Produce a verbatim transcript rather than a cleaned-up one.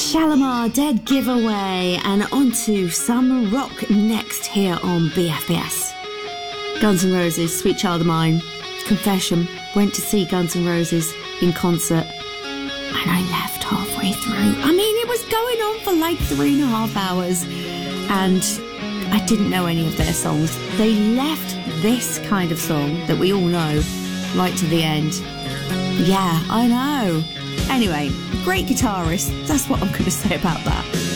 Shalimar, Dead Giveaway, and on to some rock next here on B F B S. Guns N' Roses, Sweet Child of Mine. Confession, went to see Guns N' Roses in concert and I left halfway through. I mean, it was going on for like three and a half hours and I didn't know any of their songs. They left this kind of song that we all know right to the end. Yeah, I know. Anyway, great guitarist. That's what I'm going to say about that.